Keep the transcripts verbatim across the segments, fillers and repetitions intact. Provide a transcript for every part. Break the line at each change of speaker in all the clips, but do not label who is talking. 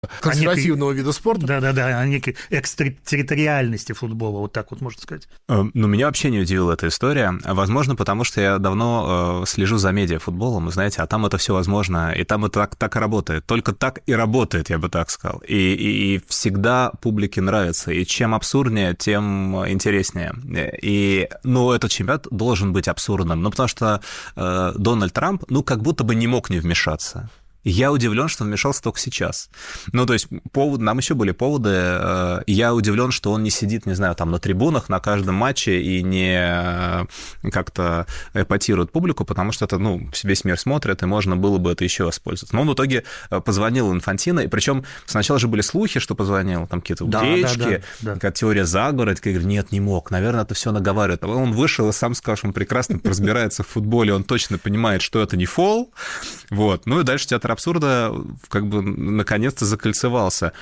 консервативного некой, вида спорта.
Да-да-да, о некой экстерриториальности футбола, вот так вот можно сказать.
Ну, меня вообще не удивила эта история. Возможно, потому что я давно слежу за медиафутболом, знаете, а там это все возможно, и там это так, так и работает. Только так и работает, я бы так сказал. И, и, и всегда публике нравится. И чем абсурднее, тем интереснее. И, ну, этот чемпионат должен быть абсурдным. Ну, потому что э, Дональд Трамп, ну, как будто бы не мог не вмешаться. Я удивлен, что он вмешался только сейчас. Ну, то есть, повод, нам еще были поводы. Я удивлен, что он не сидит, не знаю, там на трибунах на каждом матче и не как-то эпатирует публику, потому что это, ну, весь мир смотрит, и можно было бы это еще воспользоваться. Но он в итоге позвонил Инфантино, и причем сначала же были слухи, что позвонил, там какие-то утечки, да, да, да, какая-то теория заговора. Я говорю, нет, не мог, наверное, это все наговаривает. Он вышел и сам сказал, что он прекрасно разбирается в футболе, он точно понимает, что это не фол. Вот. Ну и дальше театр абсурда как бы наконец-то закольцевался.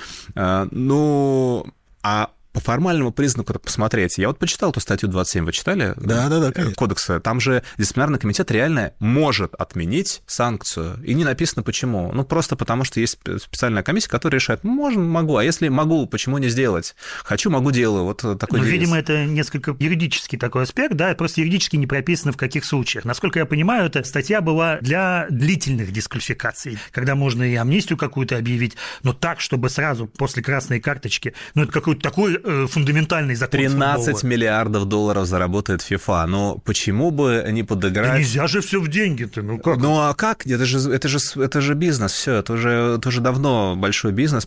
Ну, а по формальному признаку так посмотреть. Я вот почитал эту статью двадцать семь, вы читали?
Да, да, да, конечно.
Кодекса. Там же дисциплинарный комитет реально может отменить санкцию. И не написано почему. Ну, просто потому что есть специальная комиссия, которая решает, можно, могу, а если могу, почему не сделать? Хочу, могу, делаю. Вот такой
Ну,
девиз.
видимо, это несколько юридический такой аспект, да, просто юридически не прописано в каких случаях. Насколько я понимаю, эта статья была для длительных дисквалификаций, когда можно и амнистию какую-то объявить, но так, чтобы сразу после красной карточки, ну, это какой-то такой фундаментальный закон
тринадцать
футбола.
Миллиардов долларов заработает ФИФА. Но почему бы не подыграть?
Да нельзя же все в деньги-то, ну как?
Ну а как? Это же, это же, это же бизнес, все, это уже, это уже давно большой бизнес,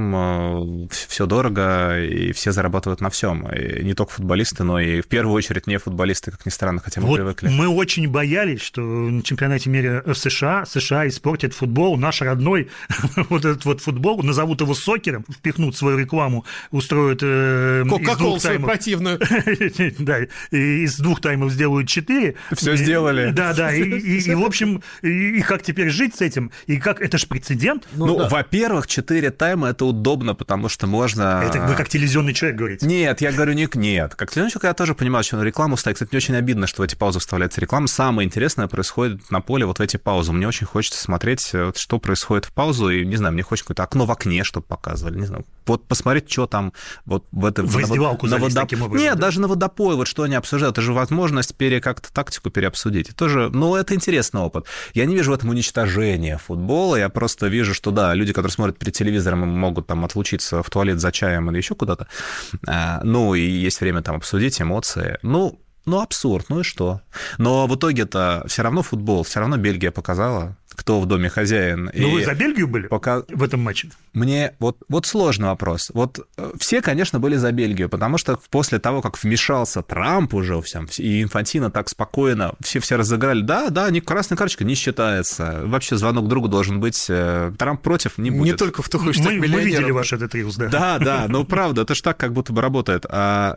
причем все дорого, и все зарабатывают на всем. И не только футболисты, но и в первую очередь не футболисты, как ни странно, хотя мы
вот
привыкли.
Мы очень боялись, что на чемпионате мира в США США испортит футбол, наш родной вот этот вот футбол, назовут его сокером, впихнут свою рекламу, устроят
Кока-колу свою противную.
Да, из двух таймов сделают четыре.
Все сделали.
Да, да, и, и, и в общем, и, и как теперь жить с этим? И как, это же прецедент.
Ну, ну да. Во-первых, четыре тайма – это удобно, потому что можно…
Это вы как телевизионный человек говорите.
Нет, я говорю, не, нет. Как телевизионный человек я тоже понимаю, что на рекламу ставить. Кстати, мне очень обидно, что в эти паузы вставляется реклама. Самое интересное происходит на поле вот в эти паузы. Мне очень хочется смотреть, что происходит в паузу, и, не знаю, мне хочется какое-то окно в окне, чтобы показывали, не знаю. Вот посмотреть, что там вот в этом…
В раздевалку залезть
водоп...
таким образом.
Нет,
да?
даже на водопой, вот что они обсуждают, это же возможность пере... как-то тактику переобсудить. Это тоже, ну, это интересный опыт. Я не вижу в этом уничтожения футбола, я просто вижу, что, да, люди, которые смотрят перед телевизором, могут там отлучиться в туалет за чаем или еще куда-то, ну, и есть время там обсудить эмоции, ну, ну, абсурд, ну и что? Но в итоге-то все равно футбол, все равно Бельгия показала, кто в доме хозяин.
Ну, вы за Бельгию были
пока...
в этом матче?
Мне вот, вот сложный вопрос. Вот все, конечно, были за Бельгию, потому что после того, как вмешался Трамп уже всем, и Инфантино так спокойно, все-все разыграли, да, да, красная карточка не считается. Вообще звонок другу должен быть. Трамп против не будет.
Не только в туху, что
мы, мы видели ваш этот рилс, да.
Да, да, ну правда, это же так как будто бы работает.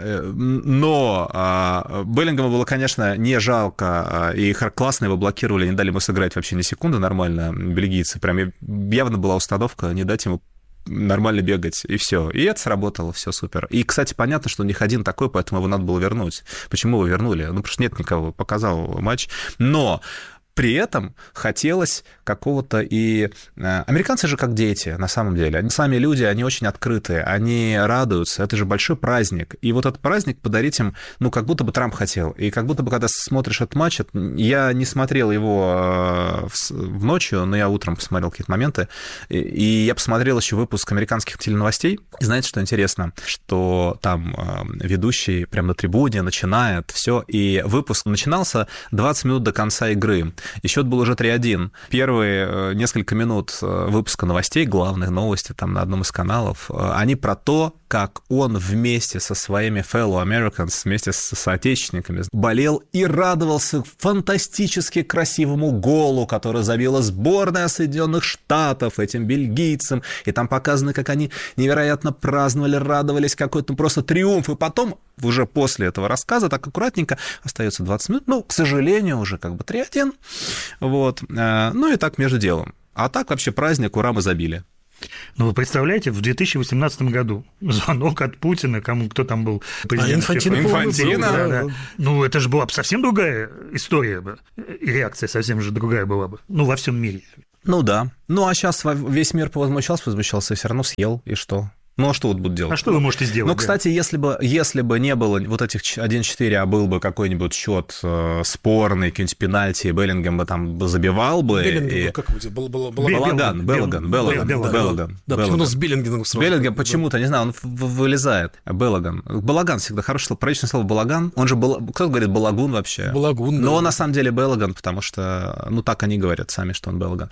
Но Беллингему было, конечно, не жалко, и классно его блокировали, не дали ему сыграть вообще ни секунды нормально, бельгийцы. Прям явно была установка не дать ему нормально бегать, и все. И это сработало, все супер. И, кстати, понятно, что у них один такой, поэтому его надо было вернуть. Почему его вернули? Ну, потому что нет никого, показал матч. Но при этом хотелось какого-то и… Американцы же как дети, на самом деле. Они сами люди, они очень открытые, они радуются. Это же большой праздник. И вот этот праздник подарить им, ну, как будто бы Трамп хотел. И как будто бы, когда смотришь этот матч, я не смотрел его в ночью, но я утром посмотрел какие-то моменты, и я посмотрел еще выпуск американских теленовостей. И знаете, что интересно? Что там ведущий прямо на трибуне начинает все, и выпуск начинался двадцать минут до конца игры. И счет был уже три один. Первые несколько минут выпуска новостей, главные новости там на одном из каналов, они про то, как он вместе со своими fellow Americans, вместе со соотечественниками болел и радовался фантастически красивому голу, который забила сборная Соединенных Штатов этим бельгийцам. И там показано, как они невероятно праздновали, радовались, какой-то просто триумф. И потом, уже после этого рассказа, так аккуратненько, остается двадцать минут, ну, к сожалению, уже как бы три один. Вот. Ну и так между делом. А так вообще праздник, ура, мы забили.
Ну, вы представляете, в две тысячи восемнадцатом году звонок от Путина, кому кто там был президент.
А Инфантино,
Инфантино.
Да, да. Ну, это же была бы совсем другая история бы, и реакция совсем же другая была бы. Ну, во всем мире.
Ну да. Ну а сейчас весь мир повозмущался, возмущался, все равно съел, и что? Ну, а что вот будут делать?
А что вы можете сделать?
Ну, кстати, если бы, если бы не было вот этих один-четыре, а был бы какой-нибудь счет э, спорный, какой-нибудь пенальти, и Беллингем бы там забивал бы.
Беллингем,
и...
как его, был, был, был,
Беллаган, Беллаган, Беллаган, Беллаган.
Да, почему-то с Беллингеном сразу.
Беллингем почему-то, не знаю, он вылезает. Беллаган. Балаган всегда хорошее слово, приличное слово Балаган. Он же, был, кто говорит Балагун вообще?
Балагун, да.
Но он на самом деле Беллаган, потому что, ну, так они говорят сами, что он Беллаган.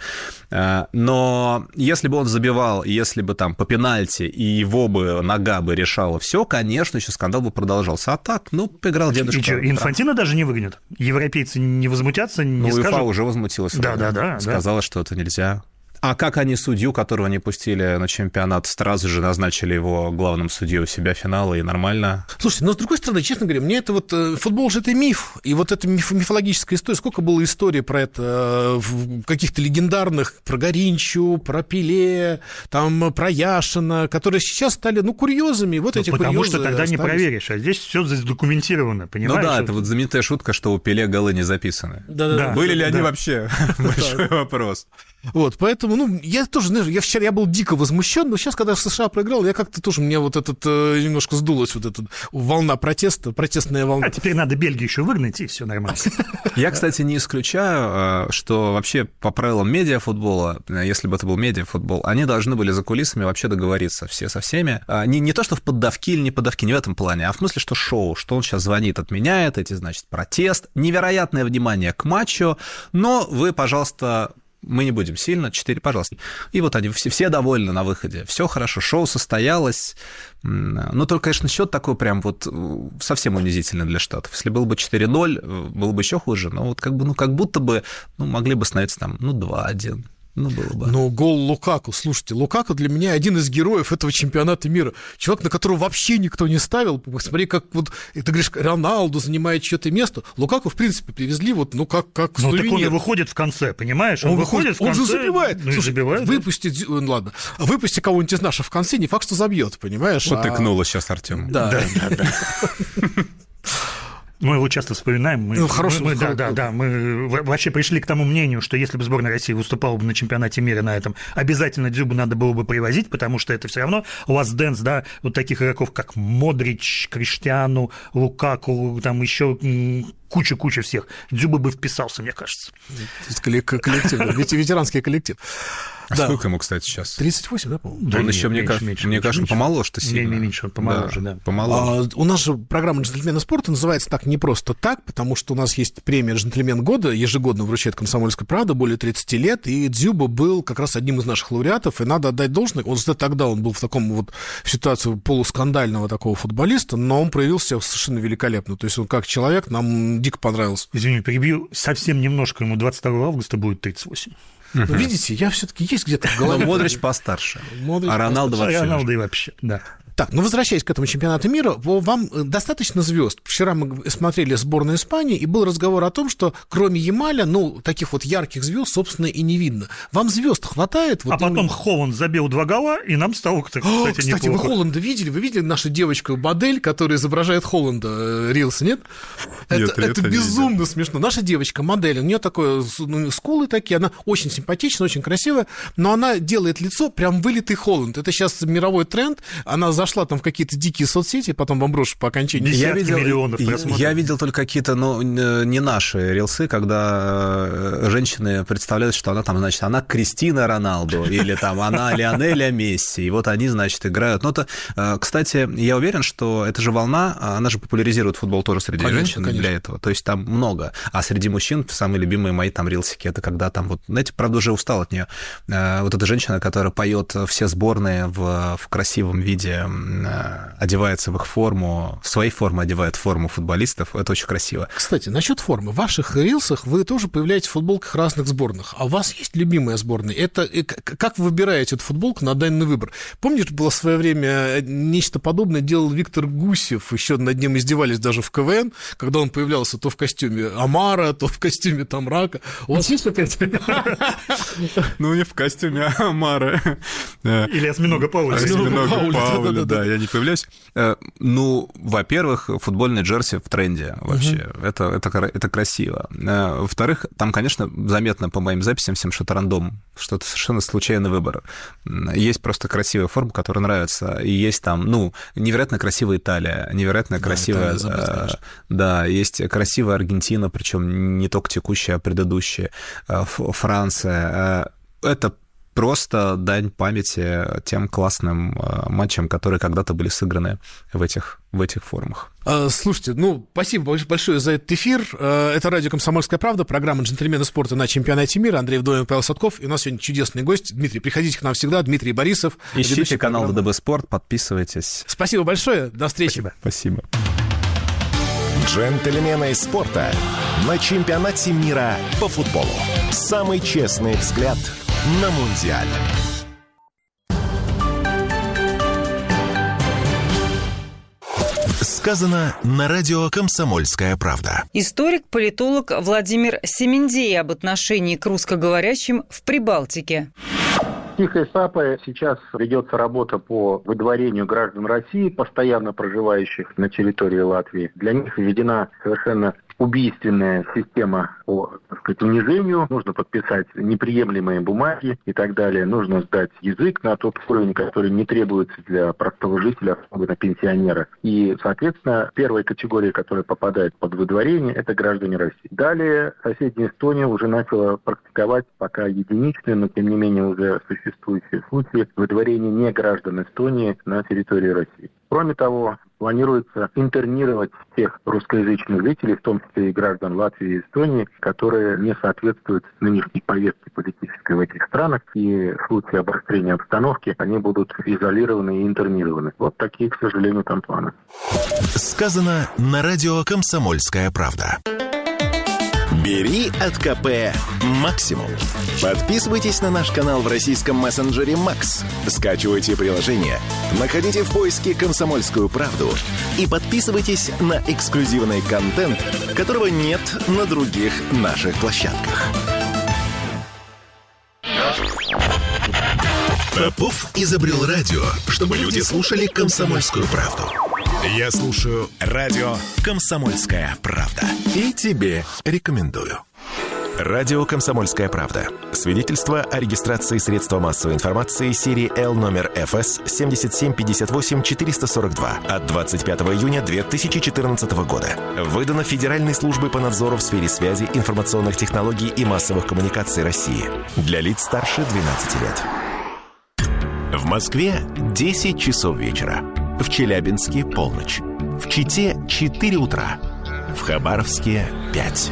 Но если бы он забивал, если бы там по пенальти, и его бы нога бы решала все, конечно, еще скандал бы продолжался. А так, ну, поиграл дедушка.
И что, Инфантино даже не выгонят? Европейцы не возмутятся, не
ну,
скажут?
УЕФА уже возмутилась.
Да, да, да.
Сказала, да. что это нельзя. А как они судью, которого не пустили на чемпионат, сразу же назначили его главным судьей у себя финала, и нормально?
Слушайте, но с другой стороны, честно говоря, мне это вот... Футбол же это миф, и вот эта миф, мифологическая история, сколько было историй про это в каких-то легендарных, про Гаринчу, про Пеле, там, про Яшина, которые сейчас стали, ну, курьезами, вот
ну,
эти
потому
курьезы
что тогда
остались.
не проверишь, а здесь все задокументировано, понимаешь?
Ну да, это вот знаменитая шутка, что у Пеле голы не записаны.
Да-да-да.
Были ли
да,
они
да.
вообще? Большой вопрос.
Вот, поэтому, ну, я тоже, знаешь, я вчера я был дико возмущен, но сейчас, когда США проиграл, я как-то тоже, мне вот этот, э, немножко сдулась вот эта волна протеста, протестная волна.
А теперь надо Бельгию еще выгнать, и все нормально.
Я, кстати, не исключаю, что вообще по правилам медиафутбола, если бы это был медиафутбол, они должны были за кулисами вообще договориться все со всеми. Не, не то, что в поддавки или не поддавки, не в этом плане, а в смысле, что шоу, что он сейчас звонит, отменяет эти, значит, протест, невероятное внимание к матчу, но вы, пожалуйста... Мы не будем сильно, четыре, пожалуйста. И вот они все, все довольны на выходе. Все хорошо, шоу состоялось. Но только, конечно, счет такой прям вот совсем унизительный для Штатов. Если был бы четыре ноль, было бы еще хуже. Но вот как бы, ну, как будто бы ну, могли бы становиться там, ну, два один. Ну, было бы.
Но гол Лукаку, слушайте, Лукаку для меня один из героев этого чемпионата мира. Чувак, на которого вообще никто не ставил. Посмотри, как вот, ты говоришь, Роналду занимает чьё-то место. Лукаку, в принципе, привезли вот, ну, как, как
ну,
сувенир.
так он и выходит в конце, понимаешь? Он, он выходит в конце.
Он же забивает.
Ну,
слушай,
забивает,
выпусти, да? Ладно, выпусти кого-нибудь из наших в конце, не факт, что забьет, понимаешь?
Вот
а...
тыкнуло сейчас Артём.
Да, да, да.
Мы его часто вспоминаем. Мы,
ну, хорошо,
мы,
хорошо.
Да, да, да. Мы вообще пришли к тому мнению, что если бы сборная России выступала бы на чемпионате мира на этом, обязательно Дзюбу надо было бы привозить, потому что это все равно last dance, да, вот таких игроков, как Модрич, Криштиану, Лукаку, там еще куча-куча всех. Дзюба бы вписался, мне кажется.
Коллектив, ветеранский коллектив.
А да. Сколько ему, кстати, сейчас?
тридцать восемь, да, по-моему?
Да он
нет,
еще,
меньше,
мне, кажется,
меньше,
мне
меньше,
кажется,
меньше.
помоложе-то сильно.
Не, меньше, он помоложе, да. да.
Помоложе.
А, у нас же программа «Джентльмены спорта» называется так не просто так, потому что у нас есть премия «Джентльмен года», ежегодно вручает «Комсомольская правда», более тридцати лет, и Дзюба был как раз одним из наших лауреатов, и надо отдать должное. Он тогда он был в таком вот в ситуации полускандального такого футболиста, но он проявил себя совершенно великолепно. То есть он как человек нам дико понравился.
Извини, перебью, совсем немножко, ему двадцать второго августа будет тридцать восемь.
Ну, видите, я все-таки есть где-то в голове.
Но Модрич постарше,
Модрич
а Роналду
постарше.
вообще.
А Роналду и вообще, да.
Так, ну, возвращаясь к этому чемпионату мира, вам достаточно звезд. Вчера мы смотрели сборную Испании, и был разговор о том, что кроме Ямаля, ну, таких вот ярких звезд, собственно, и не видно. Вам звезд хватает? Вот
а потом
именно...
Холланд забил два гола, и нам стало, кстати,
О, кстати,
неплохо.
вы Холланда видели? Вы видели нашу девочку-модель, которая изображает Холланда? Рилс, нет?
Нет,
это, это безумно видел. Смешно. Наша девочка-модель, у нее такое, ну, скулы такие, она очень симпатичная, очень красивая, но она делает лицо прям вылитый Холланд. Это сейчас мировой тренд. Она зашла там в какие-то дикие соцсети, потом вам брошу по окончании.
Я
Десятки
видел, миллионов просмотров.
Я видел только какие-то, ну, не наши рилсы, когда женщины представляют, что она там, значит, она Кристина Роналду, или там она Лионеля Месси, и вот они, значит, играют. Ну, это, кстати, я уверен, что эта же волна, она же популяризирует футбол тоже среди конечно, женщин конечно. Для этого, то есть там много. А среди мужчин самые любимые мои там рилсики, это когда там вот, знаете, правда, уже устал от нее. Вот эта женщина, которая поет все сборные в, в красивом виде, одевается в их форму, в своей форме одевает форму футболистов, это очень красиво.
Кстати, насчет формы. В ваших рилсах вы тоже появляетесь в футболках разных сборных, а у вас есть любимая сборная? Это как вы выбираете эту футболку на данный выбор? Помнишь, было в свое время нечто подобное делал Виктор Гусев, еще над ним издевались даже в КВН, когда он появлялся то в костюме Омара, то в костюме там Рака. У вас есть опять?
Ну, не в костюме Омара.
Или осьминога Пауля.
Осьминога Пауля, да, я не появляюсь. Ну, во-первых, футбольный джерси в тренде вообще. Угу. Это, это, это красиво. Во-вторых, там, конечно, заметно по моим записям всем, что это рандом, что это совершенно случайный выбор. Есть просто красивая форма, которая нравится, и есть там, ну, невероятно красивая Италия, невероятно красивая... Да, Италия, да, есть красивая Аргентина, причем не только текущая, а предыдущая, Франция. Это просто дань памяти тем классным матчам, которые когда-то были сыграны в этих, в этих формах.
Слушайте, ну, спасибо большое за этот эфир. Это радио «Комсомольская правда», программа «Джентльмены спорта» на чемпионате мира. Андрей Вдовин, Павел Садков. И у нас сегодня чудесный гость. Дмитрий, приходите к нам всегда. Дмитрий Борисов.
Ищите канал ВДБ Спорт, подписывайтесь.
Спасибо большое. До встречи.
Спасибо. Спасибо.
Джентльмены спорта на чемпионате мира по футболу. Самый честный взгляд на Мундиаль. Сказано на радио «Комсомольская правда».
Историк-политолог Владимир Семендей об отношении к русскоговорящим в Прибалтике.
Тихой сапой сейчас ведется работа по выдворению граждан России, постоянно проживающих на территории Латвии. Для них введена совершенно убийственная система по, так сказать, унижению. Нужно подписать неприемлемые бумаги и так далее. Нужно сдать язык на тот уровень, который не требуется для простого жителя, особенно пенсионера. И, соответственно, первая категория, которая попадает под выдворение, это граждане России. Далее соседняя Эстония уже начала практиковать пока единичные, но тем не менее уже существующие случаи выдворения не граждан Эстонии на территории России. Кроме того, планируется интернировать тех русскоязычных жителей, в том числе и граждан Латвии и Эстонии, которые не соответствуют нынешней повестке политической в этих странах, и в случае обострения обстановки они будут изолированы и интернированы. Вот такие, к сожалению, там планы.
Сказано на радио «Комсомольская правда». Бери от КП максимум. Подписывайтесь на наш канал в российском мессенджере Макс. Скачивайте приложение, находите в поиске «Комсомольскую правду» и подписывайтесь на эксклюзивный контент, которого нет на других наших площадках. Попов изобрел радио, чтобы люди слушали «Комсомольскую правду». Я слушаю радио «Комсомольская правда». И тебе рекомендую. Радио «Комсомольская правда». Свидетельство о регистрации средства массовой информации серии Л номер эф эс семь семь пять восемь четыре сорок два от двадцать пятого июня две тысячи четырнадцатого года. Выдано Федеральной службой по надзору в сфере связи, информационных технологий и массовых коммуникаций России. Для лиц старше двенадцати лет. В Москве десять часов вечера. В Челябинске полночь. В Чите четыре утра. В Хабаровске пять.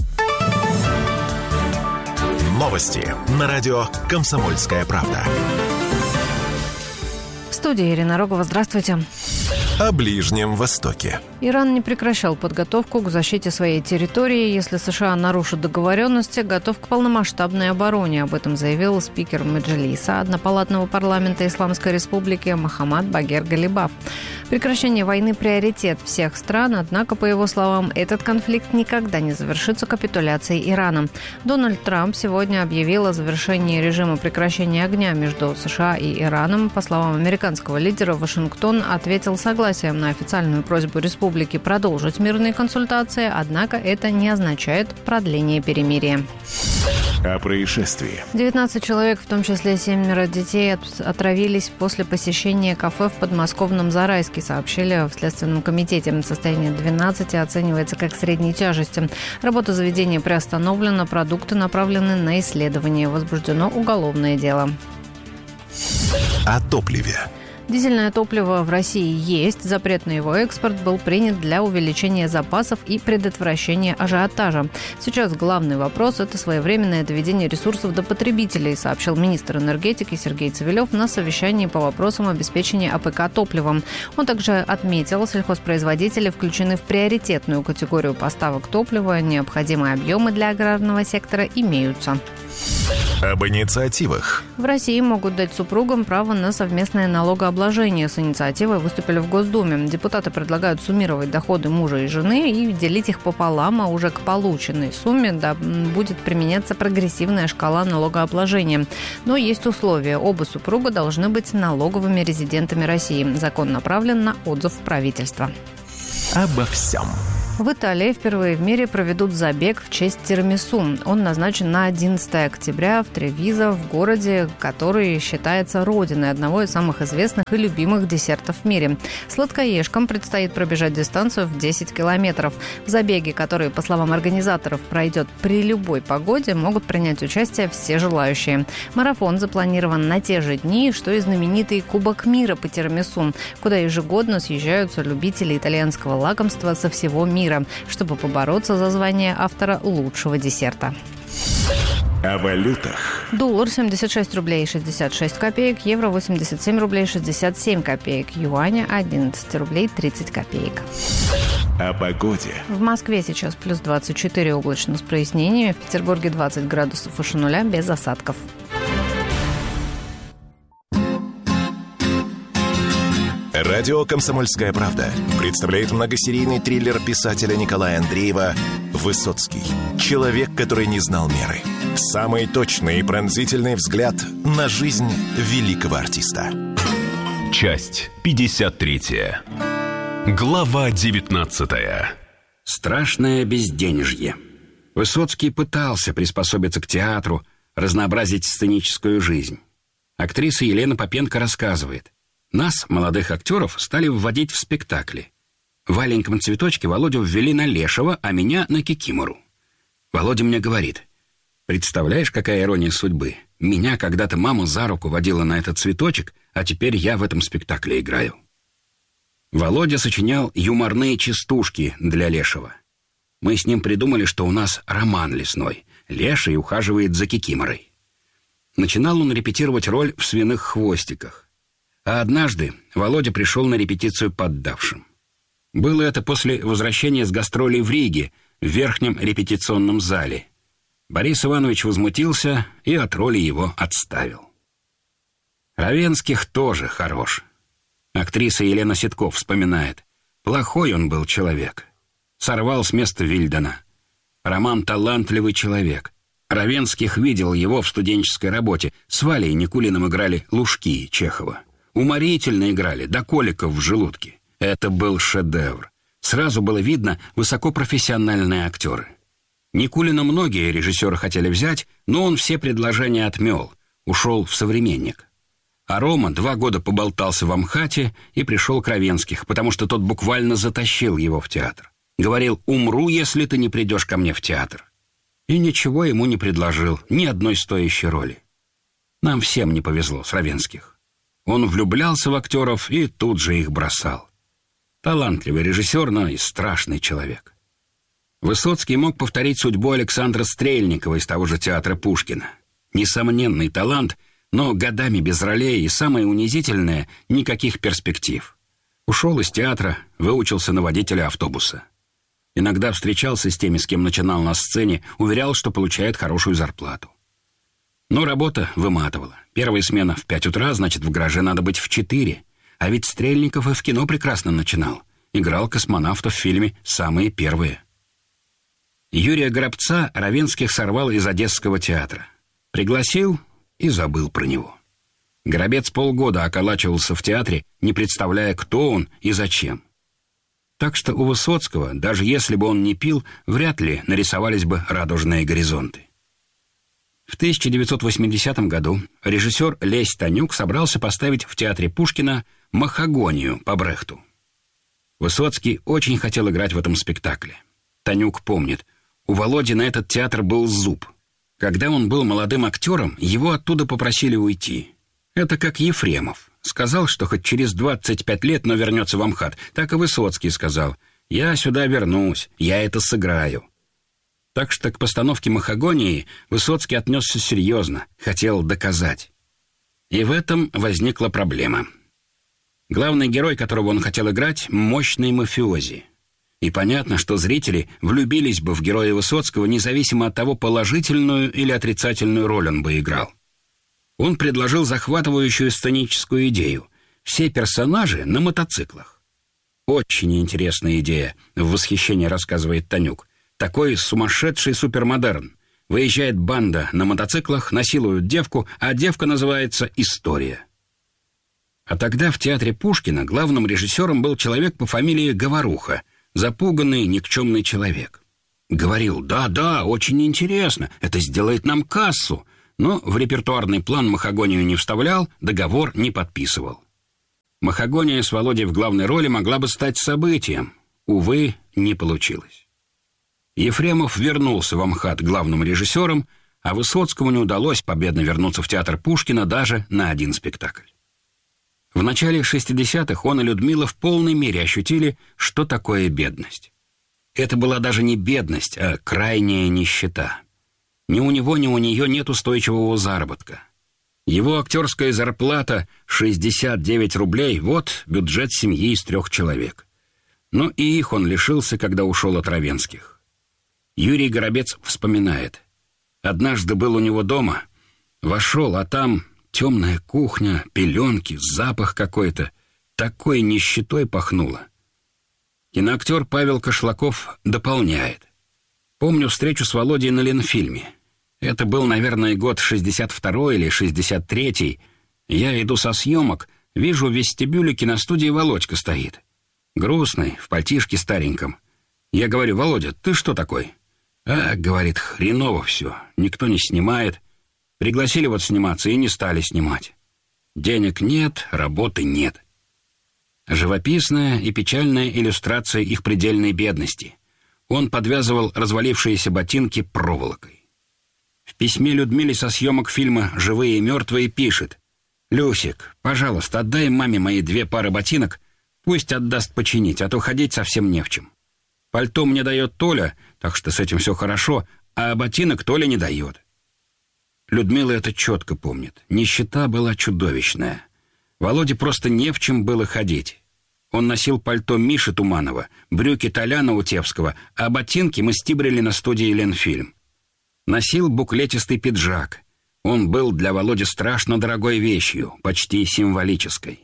Новости на радио «Комсомольская правда».
В студии Ирина Рогова. Здравствуйте.
О Ближнем Востоке.
Иран не прекращал подготовку к защите своей территории. Если США нарушат договоренности, готов к полномасштабной обороне. Об этом заявил спикер Меджлиса однопалатного парламента Исламской Республики Мохаммад Багер Галибаф. Прекращение войны – приоритет всех стран, однако, по его словам, этот конфликт никогда не завершится капитуляцией Ирана. Дональд Трамп сегодня объявил о завершении режима прекращения огня между США и Ираном. По словам американского лидера, Вашингтон ответил согласием на официальную просьбу республики продолжить мирные консультации, однако это не означает продление перемирия.
О происшествии.
девятнадцать человек, в том числе семеро детей, отравились после посещения кафе в подмосковном Зарайске, сообщили в Следственном комитете. Состояние двенадцати оценивается как средней тяжести. Работа заведения приостановлена, продукты направлены на исследование. Возбуждено уголовное дело.
О топливе.
Дизельное топливо в России есть. Запрет на его экспорт был принят для увеличения запасов и предотвращения ажиотажа. Сейчас главный вопрос – это своевременное доведение ресурсов до потребителей, сообщил министр энергетики Сергей Цивилев на совещании по вопросам обеспечения АПК топливом. Он также отметил, сельхозпроизводители включены в приоритетную категорию поставок топлива. Необходимые объемы для аграрного сектора имеются.
Об инициативах.
В России могут дать супругам право на совместное налогообложение. С инициативой выступили в Госдуме. Депутаты предлагают суммировать доходы мужа и жены и делить их пополам, а уже к полученной сумме да, будет применяться прогрессивная шкала налогообложения. Но есть условия. Оба супруга должны быть налоговыми резидентами России. Закон направлен на отзыв правительства.
Обо всем.
В Италии впервые в мире проведут забег в честь тирамису. Он назначен на одиннадцатое октября в Тревизо, в городе, который считается родиной одного из самых известных и любимых десертов в мире. Сладкоежкам предстоит пробежать дистанцию в десять километров. В забеге, который, по словам организаторов, пройдет при любой погоде, могут принять участие все желающие. Марафон запланирован на те же дни, что и знаменитый Кубок мира по тирамису, куда ежегодно съезжаются любители итальянского лакомства со всего мира, чтобы побороться за звание автора лучшего десерта.
О валютах.
Доллар семьдесят шесть рублей шестьдесят шесть копеек, евро восемьдесят семь рублей шестьдесят семь копеек, юаня одиннадцать рублей тридцать копеек.
О погоде.
В Москве сейчас плюс двадцать четыре, облачно с прояснениями, в Петербурге двадцать градусов выше нуля без осадков.
Радио «Комсомольская правда» представляет многосерийный триллер писателя Николая Андреева «Высоцкий. Человек, который не знал меры». Самый точный и пронзительный взгляд на жизнь великого артиста.
Часть пятьдесят третья. Глава девятнадцатая.
Страшное безденежье. Высоцкий пытался приспособиться к театру, разнообразить сценическую жизнь. Актриса Елена Попенко рассказывает: нас, молодых актеров, стали вводить в спектакли. В «Аленьком цветочке» Володю ввели на Лешего, а меня на Кикимору. Володя мне говорит: представляешь, какая ирония судьбы? Меня когда-то мама за руку водила на этот цветочек, а теперь я в этом спектакле играю. Володя сочинял юморные частушки для Лешего. Мы с ним придумали, что у нас роман лесной. Леший ухаживает за Кикиморой. Начинал он репетировать роль в «Свиных хвостиках». А однажды Володя пришел на репетицию поддавшим. Было это после возвращения с гастролей в Риге, в верхнем репетиционном зале. Борис Иванович возмутился и от роли его отставил. Равенских тоже хорош. Актриса Елена Ситков вспоминает: плохой он был человек. Сорвал с места Вильдена. Роман талантливый человек. Равенских видел его в студенческой работе. С Валей Никулиным играли «Лужки» Чехова. Уморительно играли, до коликов в желудке. Это был шедевр. Сразу было видно высокопрофессиональные актеры. Никулина многие режиссеры хотели взять, но он все предложения отмел, ушел в «Современник». А Рома два года поболтался в Амхате и пришел к Равенских, потому что тот буквально затащил его в театр. Говорил: умру, если ты не придешь ко мне в театр. И ничего ему не предложил, ни одной стоящей роли. Нам всем не повезло с Равенских. Он влюблялся в актеров и тут же их бросал. Талантливый режиссер, но и страшный человек. Высоцкий мог повторить судьбу Александра Стрельникова из того же театра Пушкина. Несомненный талант, но годами без ролей и, самое унизительное, никаких перспектив. Ушел из театра, выучился на водителя автобуса. Иногда встречался с теми, с кем начинал на сцене, уверял, что получает хорошую зарплату. Но работа выматывала. Первая смена в пять утра, значит, в гараже надо быть в четыре. А ведь Стрельников и в кино прекрасно начинал. Играл космонавта в фильме «Самые первые». Юрия Горобца Равенских сорвал из Одесского театра. Пригласил и забыл про него. Горобец полгода околачивался в театре, не представляя, кто он и зачем. Так что у Высоцкого, даже если бы он не пил, вряд ли нарисовались бы радужные горизонты. В тысяча девятьсот восьмидесятом году режиссер Лесь Танюк собрался поставить в театре Пушкина «Махагонию» по Брехту. Высоцкий очень хотел играть в этом спектакле. Танюк помнит: у Володи на этот театр был зуб. Когда он был молодым актером, его оттуда попросили уйти. Это как Ефремов. Сказал, что хоть через двадцать пять лет, но вернется в Амхат. Так и Высоцкий сказал: «Я сюда вернусь, я это сыграю». Так что к постановке «Махагонии» Высоцкий отнесся серьезно, хотел доказать. И в этом возникла проблема. Главный герой, которого он хотел играть, мощный мафиози. И понятно, что зрители влюбились бы в героя Высоцкого, независимо от того, положительную или отрицательную роль он бы играл. Он предложил захватывающую сценическую идею. Все персонажи на мотоциклах. Очень интересная идея, в восхищении рассказывает Танюк. Такой сумасшедший супермодерн. Выезжает банда на мотоциклах, насилуют девку, а девка называется «История». А тогда в театре Пушкина главным режиссером был человек по фамилии Говоруха, запуганный, никчемный человек. Говорил: «Да-да, очень интересно, это сделает нам кассу», но в репертуарный план Махагонию не вставлял, договор не подписывал. Махагония с Володей в главной роли могла бы стать событием. Увы, не получилось. Ефремов вернулся в Амхат главным режиссером, а Высоцкому не удалось победно вернуться в театр Пушкина даже на один спектакль. В начале шестидесятых он и Людмила в полной мере ощутили, что такое бедность. Это была даже не бедность, а крайняя нищета. Ни у него, ни у нее нет устойчивого заработка. Его актерская зарплата шестьдесят девять рублей, вот бюджет семьи из трех человек. Но и их он лишился, когда ушел от Равенских. Юрий Горобец вспоминает: «Однажды был у него дома, вошел, а там темная кухня, пеленки, запах какой-то, такой нищетой пахнуло». Киноактер Павел Кошлаков дополняет: «Помню встречу с Володей на Ленфильме. Это был, наверное, год шестьдесят второй или шестьдесят третий. Я иду со съемок, вижу в вестибюле киностудии Володька стоит. Грустный, в пальтишке стареньком. Я говорю: «Володя, ты что такой?» «А, — говорит, — хреново все, никто не снимает. Пригласили вот сниматься и не стали снимать. Денег нет, работы нет». Живописная и печальная иллюстрация их предельной бедности. Он подвязывал развалившиеся ботинки проволокой. В письме Людмиле со съемок фильма «Живые и мертвые» пишет: «Люсик, пожалуйста, отдай маме мои две пары ботинок, пусть отдаст починить, а то ходить совсем не в чем. Пальто мне дает Толя, так что с этим все хорошо, а ботинок Толя не дает». Людмила это четко помнит. Нищета была чудовищная. Володе просто не в чем было ходить. Он носил пальто Миши Туманова, брюки Толяна Утевского, а ботинки мы стибрили на студии «Ленфильм». Носил буклетистый пиджак. Он был для Володи страшно дорогой вещью, почти символической.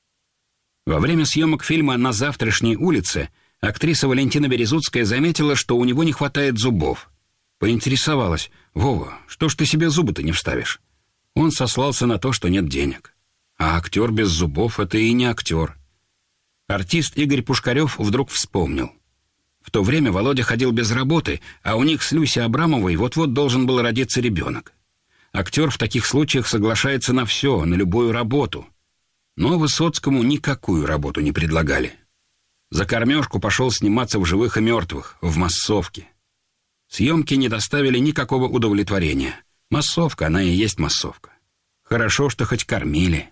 Во время съемок фильма «На завтрашней улице» актриса Валентина Березутская заметила, что у него не хватает зубов. Поинтересовалась: «Вова, что ж ты себе зубы-то не вставишь?» Он сослался на то, что нет денег. А актер без зубов — это и не актер. Артист Игорь Пушкарев вдруг вспомнил. В то время Володя ходил без работы, а у них с Люсей Абрамовой вот-вот должен был родиться ребенок. Актер в таких случаях соглашается на все, на любую работу. Но Высоцкому никакую работу не предлагали. За кормежку пошел сниматься в «Живых и мертвых», в массовке. Съемки не доставили никакого удовлетворения. Массовка, она и есть массовка. Хорошо, что хоть кормили.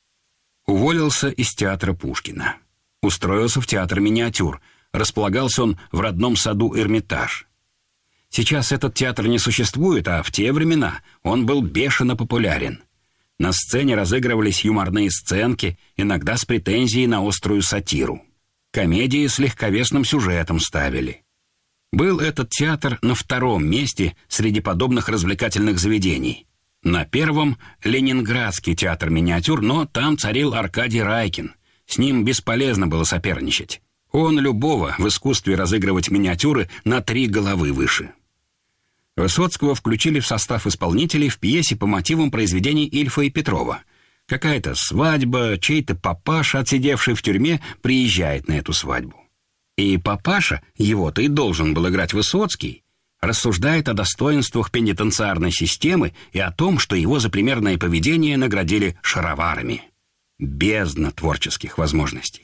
Уволился из театра Пушкина. Устроился в театр «Миниатюр». Располагался он в родном саду «Эрмитаж». Сейчас этот театр не существует, а в те времена он был бешено популярен. На сцене разыгрывались юморные сценки, иногда с претензией на острую сатиру. Комедии с легковесным сюжетом ставили. Был этот театр на втором месте среди подобных развлекательных заведений. На первом — Ленинградский театр «Миниатюр», но там царил Аркадий Райкин. С ним бесполезно было соперничать. Он любого в искусстве разыгрывать миниатюры на три головы выше. Высоцкого включили в состав исполнителей в пьесе по мотивам произведений Ильфа и Петрова. Какая-то свадьба, чей-то папаша, отсидевший в тюрьме, приезжает на эту свадьбу. И папаша, его-то и должен был играть Высоцкий, рассуждает о достоинствах пенитенциарной системы и о том, что его за примерное поведение наградили шароварами. Бездна творческих возможностей.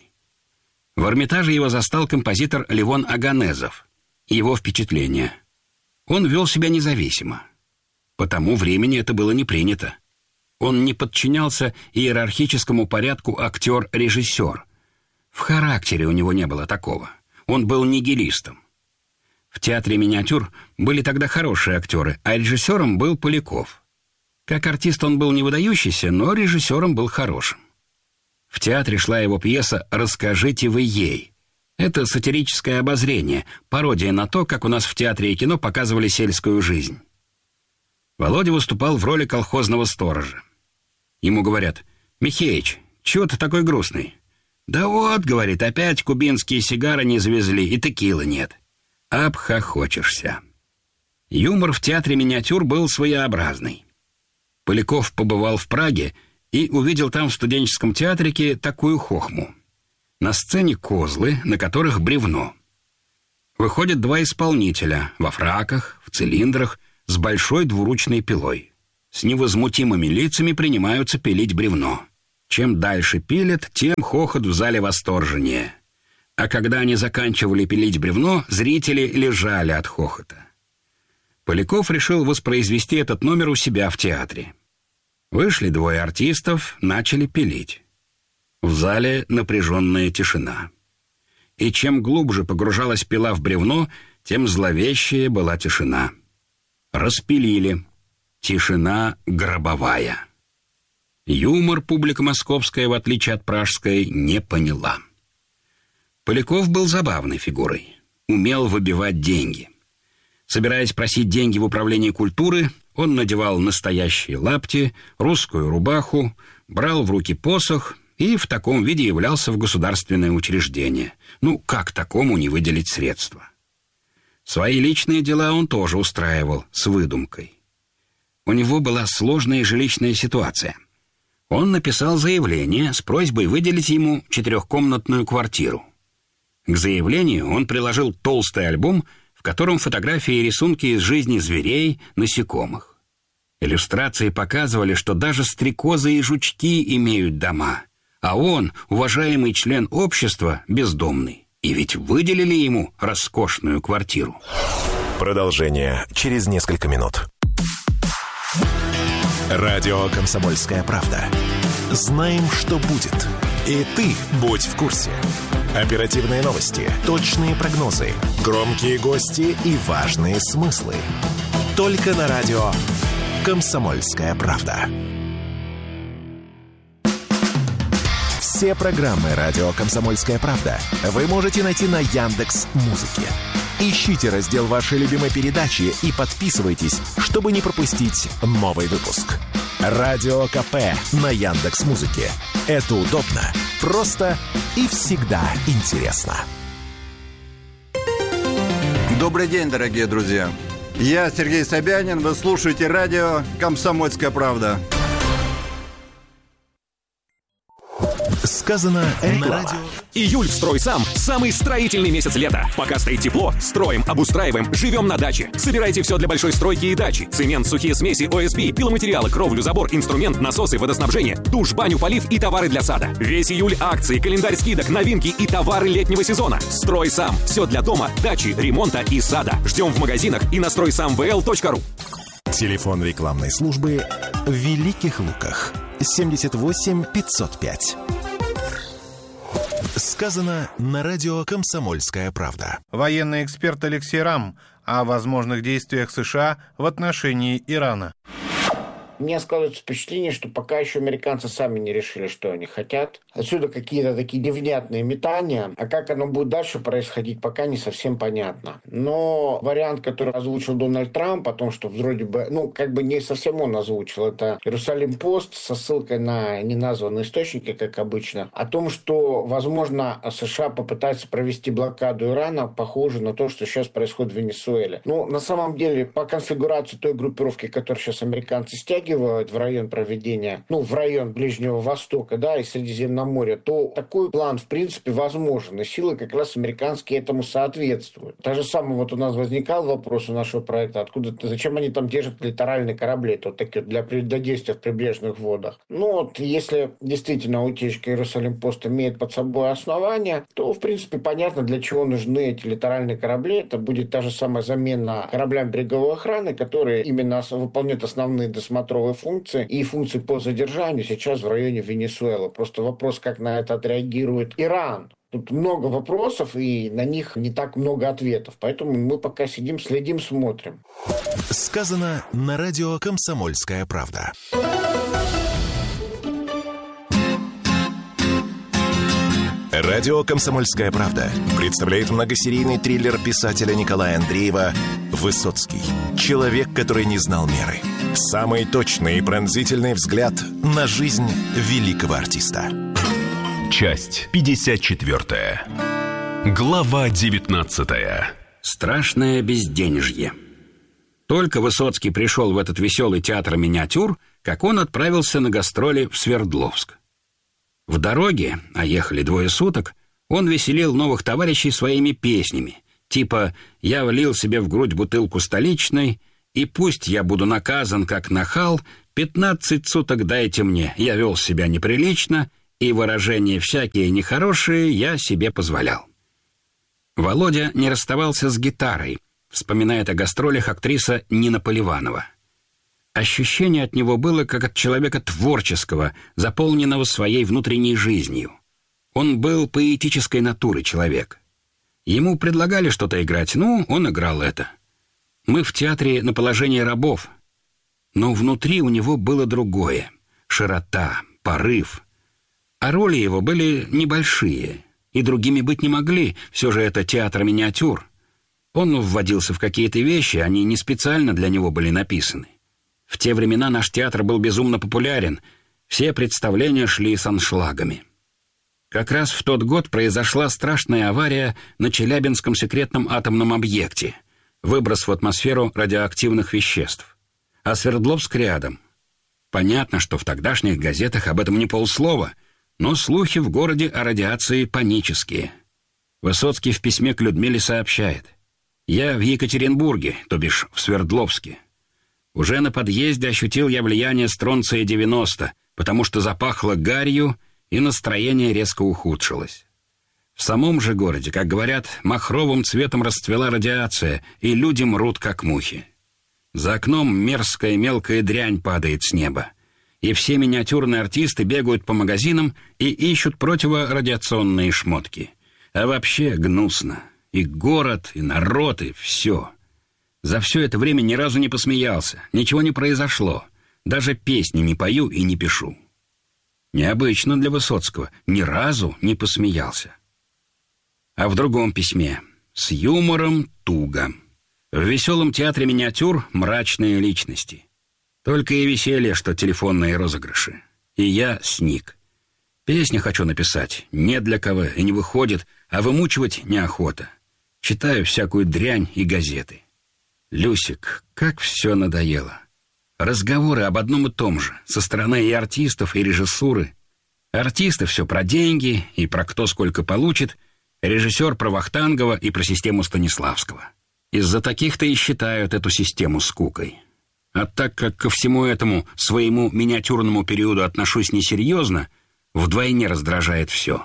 В Эрмитаже его застал композитор Левон Аганезов. Его впечатления. Он вел себя независимо. По тому времени это было не принято. Он не подчинялся иерархическому порядку актер-режиссер. В характере у него не было такого. Он был нигилистом. В театре «Миниатюр» были тогда хорошие актеры, а режиссером был Поляков. Как артист он был не выдающийся, но режиссером был хорошим. В театре шла его пьеса «Расскажите вы ей». Это сатирическое обозрение, пародия на то, как у нас в театре и кино показывали сельскую жизнь. Володя выступал в роли колхозного сторожа. Ему говорят: «Михеич, чего ты такой грустный?» «Да вот, — говорит, — опять кубинские сигары не завезли, и текилы нет. Обхохочешься». Юмор в театре миниатюр был своеобразный. Поляков побывал в Праге и увидел там в студенческом театрике такую хохму. На сцене козлы, на которых бревно. Выходят два исполнителя во фраках, в цилиндрах, с большой двуручной пилой. С невозмутимыми лицами принимаются пилить бревно. Чем дальше пилят, тем хохот в зале восторженнее. А когда они заканчивали пилить бревно, зрители лежали от хохота. Поляков решил воспроизвести этот номер у себя в театре. Вышли двое артистов, начали пилить. В зале напряженная тишина. И чем глубже погружалась пила в бревно, тем зловещее была тишина. Распилили. Тишина гробовая. Юмор публика московская, в отличие от пражской, не поняла. Поляков был забавной фигурой. Умел выбивать деньги. Собираясь просить деньги в управлении культуры, он надевал настоящие лапти, русскую рубаху, брал в руки посох и в таком виде являлся в государственное учреждение. Ну, как такому не выделить средства? Свои личные дела он тоже устраивал с выдумкой. У него была сложная жилищная ситуация. Он написал заявление с просьбой выделить ему четырехкомнатную квартиру. К заявлению он приложил толстый альбом, в котором фотографии и рисунки из жизни зверей, насекомых. Иллюстрации показывали, что даже стрекозы и жучки имеют дома, а он, уважаемый член общества, бездомный. И ведь выделили ему роскошную квартиру.
Продолжение через несколько минут. Радио «Комсомольская правда». Знаем, что будет. И ты будь в курсе. Оперативные новости, точные прогнозы, громкие гости и важные смыслы. Только на радио «Комсомольская правда». Все программы радио «Комсомольская правда» вы можете найти на Яндекс.Музыке. Ищите раздел вашей любимой передачи и подписывайтесь, чтобы не пропустить новый выпуск. Радио КП на Яндекс.Музыке. Это удобно, просто и всегда интересно.
Добрый день, дорогие друзья. Я Сергей Собянин. Вы слушаете радио «Комсомольская правда».
Сказано на радио.
Июль в «Стройсам» – самый строительный месяц лета. Пока стоит тепло, строим, обустраиваем, живем на даче. Собирайте все для большой стройки и дачи. Цемент, сухие смеси, О Эс Пи, пиломатериалы, кровлю, забор, инструмент, насосы, водоснабжение, душ, баню, полив и товары для сада. Весь июль акции, календарь скидок, новинки и товары летнего сезона. «Стройсам» – все для дома, дачи, ремонта и сада. Ждем в магазинах и на стройсам вэ эл точка ру.
Телефон рекламной службы в Великих Луках. семьдесят восемь пятьсот пять. Сказано на радио «Комсомольская правда».
Военный эксперт Алексей Рам о возможных действиях США в отношении Ирана.
У меня складывается впечатление, что пока еще американцы сами не решили, что они хотят. Отсюда какие-то такие невнятные метания. А как оно будет дальше происходить, пока не совсем понятно. Но вариант, который озвучил Дональд Трамп, о том, что вроде бы, ну, как бы не совсем он озвучил, это Иерусалим-Пост со ссылкой на неназванные источники, как обычно, о том, что, возможно, США попытаются провести блокаду Ирана, похоже на то, что сейчас происходит в Венесуэле. Ну, на самом деле, по конфигурации той группировки, которую сейчас американцы стягивают в район проведения, ну, в район Ближнего Востока, да, и Средиземноморья, то такой план, в принципе, возможен. И силы как раз американские этому соответствуют. Так же самое вот у нас возникал вопрос у нашего проекта, откуда, зачем они там держат литеральные корабли, то такие для действия в прибрежных водах. Ну, вот, если действительно утечка Иерусалим-Пост имеет под собой основания, то, в принципе, понятно, для чего нужны эти литеральные корабли. Это будет та же самая замена кораблям береговой охраны, которые именно выполняют основные досмотровые функции и функции по задержанию сейчас в районе Венесуэлы. Просто вопрос, как на это отреагирует Иран. Тут много вопросов, и на них не так много ответов. Поэтому мы пока сидим, следим, смотрим.
Сказано на радио «Комсомольская правда». Радио «Комсомольская правда» представляет многосерийный триллер писателя Николая Андреева «Высоцкий. Человек, который не знал меры». Самый точный и пронзительный взгляд на жизнь великого артиста.
Часть пятьдесят четвертая. Глава девятнадцатая.
Страшное безденежье. Только Высоцкий пришел в этот веселый театр миниатюр, как он отправился на гастроли в Свердловск. В дороге, а ехали двое суток, он веселил новых товарищей своими песнями, типа «Я влил себе в грудь бутылку столичной, и пусть я буду наказан, как нахал, пятнадцать суток дайте мне, я вел себя неприлично, и выражения всякие нехорошие я себе позволял». Володя не расставался с гитарой, вспоминает о гастролях актриса Нина Поливанова. Ощущение от него было как от человека творческого, заполненного своей внутренней жизнью. Он был поэтической натуры человек. Ему предлагали что-то играть, ну, он играл это. Мы в театре на положении рабов. Но внутри у него было другое — широта, порыв. А роли его были небольшие, и другими быть не могли, все же это театр миниатюр. Он вводился в какие-то вещи, они не специально для него были написаны. В те времена наш театр был безумно популярен, все представления шли с аншлагами. Как раз в тот год произошла страшная авария на Челябинском секретном атомном объекте, выброс в атмосферу радиоактивных веществ. А Свердловск рядом. Понятно, что в тогдашних газетах об этом не полслова, но слухи в городе о радиации панические. Высоцкий в письме к Людмиле сообщает: «Я в Екатеринбурге, то бишь в Свердловске. Уже на подъезде ощутил я влияние стронция девяносто, потому что запахло гарью, и настроение резко ухудшилось. В самом же городе, как говорят, махровым цветом расцвела радиация, и люди мрут, как мухи. За окном мерзкая мелкая дрянь падает с неба, и все миниатюрные артисты бегают по магазинам и ищут противорадиационные шмотки. А вообще гнусно. И город, и народ, и все. За все это время ни разу не посмеялся, ничего не произошло. Даже песни не пою и не пишу». Необычно для Высоцкого, ни разу не посмеялся. А в другом письме: «С юмором туго. В веселом театре миниатюр мрачные личности. Только и веселье, что телефонные розыгрыши. И я сник. Песни хочу написать, не для кого, и не выходит, а вымучивать неохота. Читаю всякую дрянь и газеты. Люсик, как все надоело. Разговоры об одном и том же, со стороны и артистов, и режиссуры. Артисты все про деньги и про кто сколько получит, режиссер про Вахтангова и про систему Станиславского. Из-за таких-то и считают эту систему скукой. А так как ко всему этому своему миниатюрному периоду отношусь несерьезно, вдвойне раздражает все».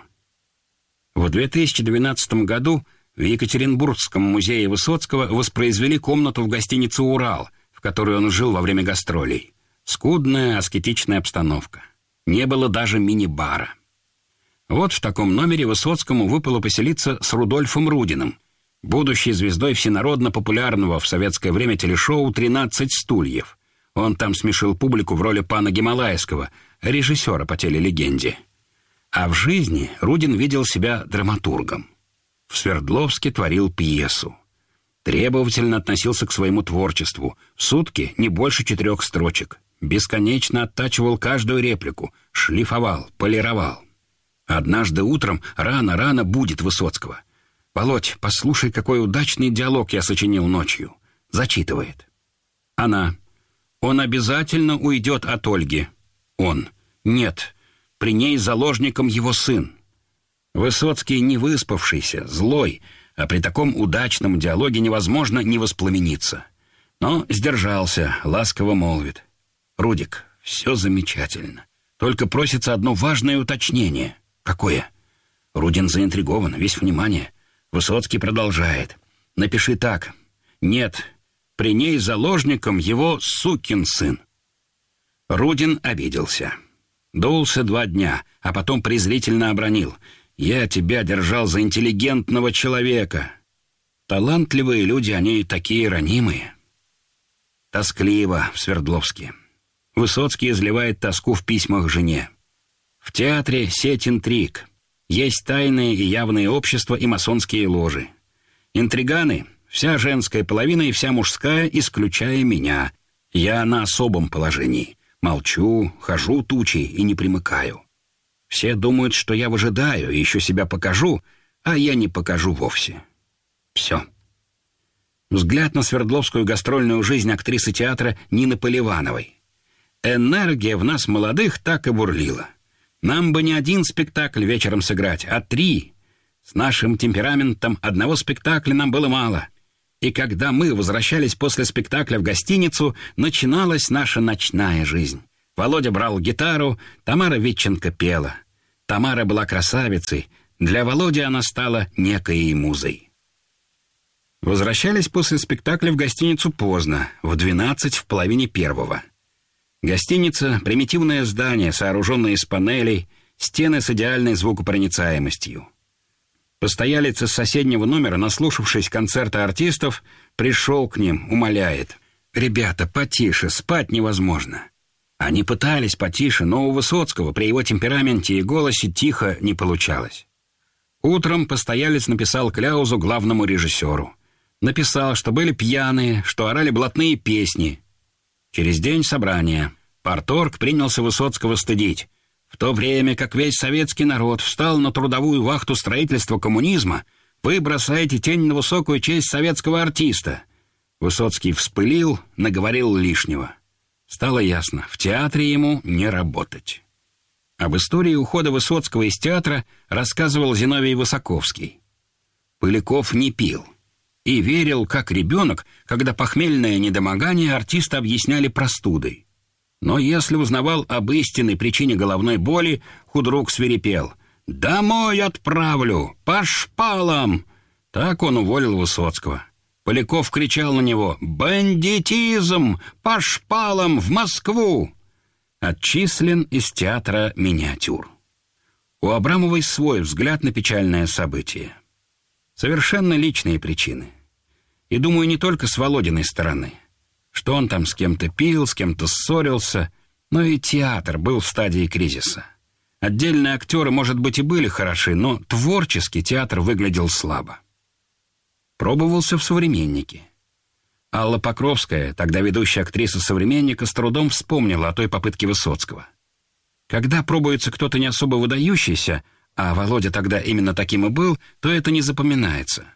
В две тысячи двенадцатом году в Екатеринбургском музее Высоцкого воспроизвели комнату в гостинице «Урал», в которой он жил во время гастролей. Скудная аскетичная обстановка. Не было даже мини-бара. Вот в таком номере Высоцкому выпало поселиться с Рудольфом Рудиным, будущей звездой всенародно-популярного в советское время телешоу «тринадцать стульев». Он там смешил публику в роли пана Гималайского, режиссера по телелегенде. А в жизни Рудин видел себя драматургом. В Свердловске творил пьесу. Требовательно относился к своему творчеству. В сутки не больше четырех строчек. Бесконечно оттачивал каждую реплику, шлифовал, полировал. Однажды утром рано-рано будет Высоцкого. «Володь, послушай, какой удачный диалог я сочинил ночью». Зачитывает. Она: «Он обязательно уйдет от Ольги». Он: «Нет, при ней заложником его сын». Высоцкий не выспавшийся, злой, а при таком удачном диалоге невозможно не воспламениться. Но сдержался, ласково молвит: «Рудик, все замечательно. Только просится одно важное уточнение». «Какое?» Рудин заинтригован, весь внимание. Высоцкий продолжает: «Напиши так: нет, при ней заложником его сукин сын». Рудин обиделся. Дулся два дня, а потом презрительно обронил: «Я тебя держал за интеллигентного человека». Талантливые люди, они такие ранимые. Тоскливо в Свердловске. Высоцкий изливает тоску в письмах жене. В театре сеть интриг. Есть тайные и явные общества и масонские ложи. Интриганы — вся женская половина и вся мужская, исключая меня. Я на особом положении. Молчу, хожу тучей и не примыкаю. Все думают, что я выжидаю и еще себя покажу, а я не покажу вовсе. Все. Взгляд на Свердловскую гастрольную жизнь актрисы театра Нины Поливановой. Энергия в нас молодых так и бурлила. Нам бы не один спектакль вечером сыграть, а три. С нашим темпераментом одного спектакля нам было мало. И когда мы возвращались после спектакля в гостиницу, начиналась наша ночная жизнь. Володя брал гитару, Тамара Витченко пела. Тамара была красавицей, для Володи она стала некой музой. Возвращались после спектакля в гостиницу поздно, в двенадцать в половине первого. Гостиница — примитивное здание, сооруженное из панелей, стены с идеальной звукопроницаемостью. Постоялец из соседнего номера, наслушавшись концерта артистов, пришел к ним, умоляет: «Ребята, потише, спать невозможно». Они пытались потише, но у Высоцкого при его темпераменте и голосе тихо не получалось. Утром постоялец написал кляузу главному режиссеру. Написал, что были пьяные, что орали блатные песни. Через день собрания. Парторг принялся Высоцкого стыдить. В то время, как весь советский народ встал на трудовую вахту строительства коммунизма, вы бросаете тень на высокую честь советского артиста. Высоцкий вспылил, наговорил лишнего. Стало ясно, в театре ему не работать. Об истории ухода Высоцкого из театра рассказывал Зиновий Высоковский. Пыляков не пил и верил, как ребенок, когда похмельное недомогание артиста объясняли простудой. Но если узнавал об истинной причине головной боли, худрук свирепел: «Домой отправлю! По шпалам!» Так он уволил Высоцкого. Поляков кричал на него: «Бандитизм! По шпалам! В Москву!» Отчислен из театра «Миниатюр». У Абрамовой свой взгляд на печальное событие. Совершенно личные причины. И, думаю, не только с Володиной стороны. Что он там с кем-то пил, с кем-то ссорился, но и театр был в стадии кризиса. Отдельные актеры, может быть, и были хороши, но творчески театр выглядел слабо. Пробовался в «Современнике». Алла Покровская, тогда ведущая актриса «Современника», с трудом вспомнила о той попытке Высоцкого. Когда пробуется кто-то не особо выдающийся, а Володя тогда именно таким и был, то это не запоминается.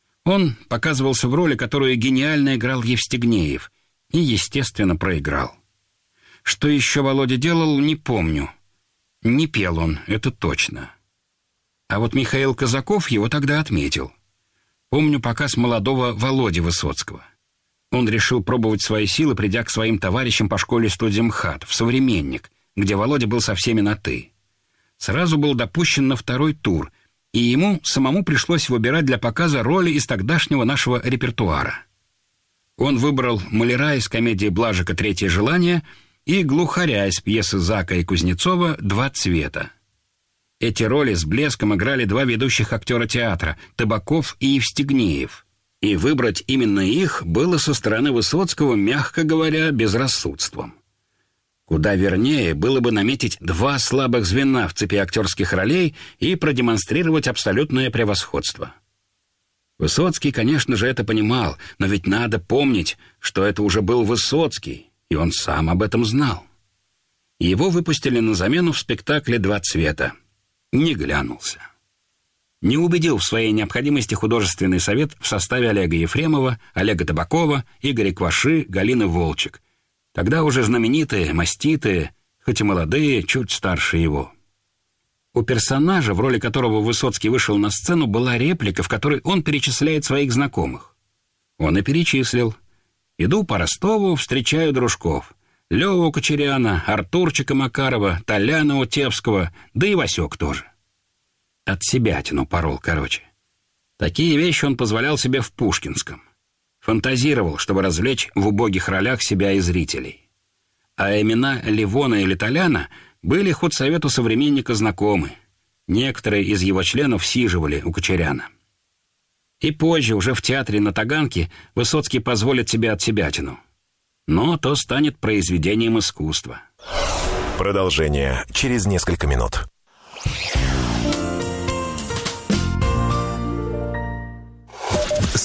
Он показывался в роли, которую гениально играл Евстигнеев, и, естественно, проиграл. Что еще Володя делал, не помню. Не пел он, это точно. А вот Михаил Казаков его тогда отметил. Помню показ молодого Володи Высоцкого. Он решил пробовать свои силы, придя к своим товарищам по школе студентхат в «Современник», где Володя был со всеми на «ты». Сразу был допущен на второй тур, и ему самому пришлось выбирать для показа роли из тогдашнего нашего репертуара. Он выбрал маляра из комедии Блажика «Третье желание» и глухаря из пьесы Зака и Кузнецова «Два цвета». Эти роли с блеском играли два ведущих актера театра — Табаков и Евстигнеев. И выбрать именно их было со стороны Высоцкого, мягко говоря, безрассудством. Куда вернее было бы наметить два слабых звена в цепи актерских ролей и продемонстрировать абсолютное превосходство. Высоцкий, конечно же, это понимал, но ведь надо помнить, что это уже был Высоцкий, и он сам об этом знал. Его выпустили на замену в спектакле «Два цвета». Не глянулся. Не убедил в своей необходимости художественный совет в составе Олега Ефремова, Олега Табакова, Игоря Кваши, Галины Волчек. Тогда уже знаменитые, маститые, хоть и молодые, чуть старше его. У персонажа, в роли которого Высоцкий вышел на сцену, была реплика, в которой он перечисляет своих знакомых. Он и перечислил: «Иду по Ростову, встречаю дружков. Леву Кочеряна, Артурчика Макарова, Толяна Утевского, да и Васек тоже». От себятину порол, короче. Такие вещи он позволял себе в Пушкинском. Фантазировал, чтобы развлечь в убогих ролях себя и зрителей. А имена Левона или Толяна были худсовету «Современника» знакомы. Некоторые из его членов сиживали у Кочеряна. И позже, уже в театре на Таганке, Высоцкий позволит себе отсебятину. Но то станет произведением искусства.
Продолжение через несколько минут.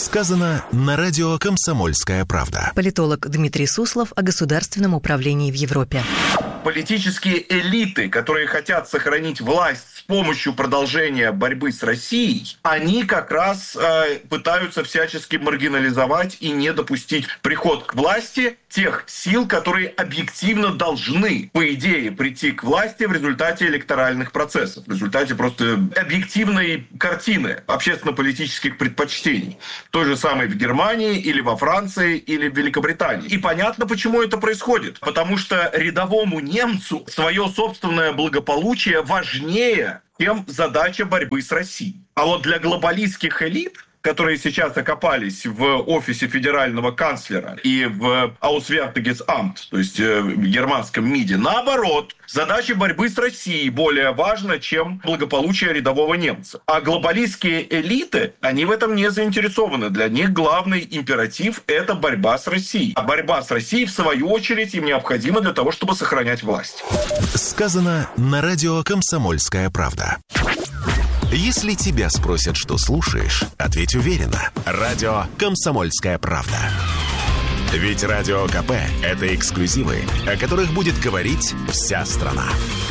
Сказано на радио «Комсомольская правда».
Политолог Дмитрий Суслов о государственном управлении в Европе.
Политические элиты, которые хотят сохранить власть с помощью продолжения борьбы с Россией, они как раз э, пытаются всячески маргинализовать и не допустить приход к власти тех сил, которые объективно должны, по идее, прийти к власти в результате электоральных процессов, в результате просто объективной картины общественно-политических предпочтений. Той же самой в Германии, или во Франции, или в Великобритании. И понятно, почему это происходит. Потому что рядовому немцу свое собственное благополучие важнее, чем задача борьбы с Россией. А вот для глобалистских элит, которые сейчас окопались в офисе федерального канцлера и в Auswärtiges Amt, то есть в германском МИДе, наоборот, задача борьбы с Россией более важна, чем благополучие рядового немца. А глобалистские элиты, они в этом не заинтересованы. Для них главный императив – это борьба с Россией. А борьба с Россией, в свою очередь, им необходима для того, чтобы сохранять власть.
Сказано на радио «Комсомольская правда». Если тебя спросят, что слушаешь, ответь уверенно. Радио «Комсомольская правда». Ведь Радио КП – это эксклюзивы, о которых будет говорить вся страна.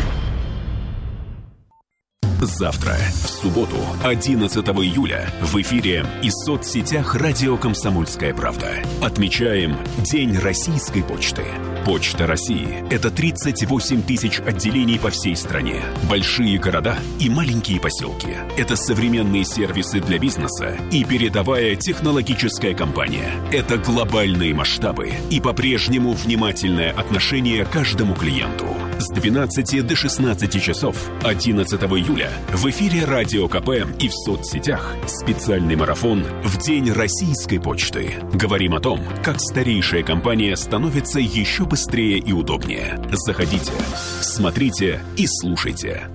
Завтра, в субботу, одиннадцатого июля, в эфире и соцсетях радио «Комсомольская правда» отмечаем День российской почты. Почта России – это тридцать восемь тысяч отделений по всей стране, большие города и маленькие поселки. Это современные сервисы для бизнеса и передовая технологическая компания. Это глобальные масштабы и по-прежнему внимательное отношение к каждому клиенту. С двенадцати до шестнадцати часов одиннадцатого июля в эфире Радио КП и в соцсетях специальный марафон в День российской почты. Говорим о том, как старейшая компания становится еще быстрее и удобнее. Заходите, смотрите и слушайте.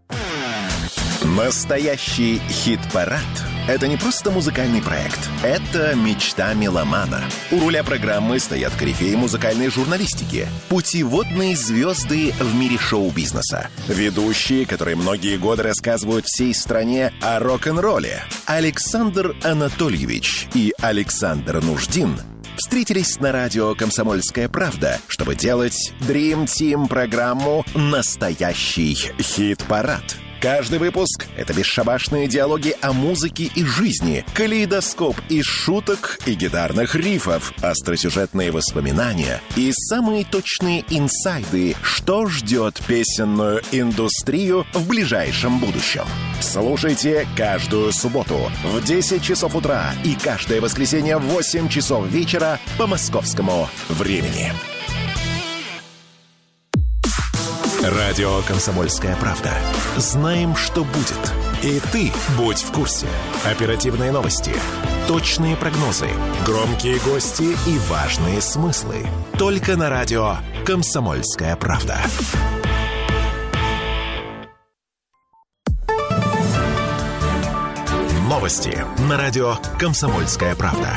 Настоящий хит-парад – это не просто музыкальный проект. Это мечта меломана. У руля программы стоят корифеи музыкальной журналистики, путеводные звезды в мире шоу-бизнеса, ведущие, которые многие годы рассказывают всей стране о рок-н-ролле. Александр Анатольевич и Александр Нуждин встретились на радио «Комсомольская правда», чтобы делать Dream Team программу «Настоящий хит-парад». Каждый выпуск — это бесшабашные диалоги о музыке и жизни, калейдоскоп из шуток и гитарных рифов, остросюжетные воспоминания и самые точные инсайды, что ждет песенную индустрию в ближайшем будущем. Слушайте каждую субботу в десять часов утра и каждое воскресенье в восемь часов вечера по московскому времени. Радио «Комсомольская правда». Знаем, что будет. И ты будь в курсе. Оперативные новости, точные прогнозы, громкие гости и важные смыслы. Только на радио «Комсомольская правда». Новости на радио «Комсомольская правда».